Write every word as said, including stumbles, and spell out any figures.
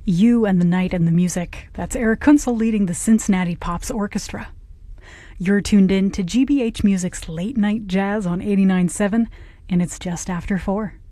You and the Night and the Music. That's Eric Kunzel leading the Cincinnati Pops Orchestra. You're tuned in to G B H Music's Late Night Jazz on eighty-nine point seven, and it's just after four.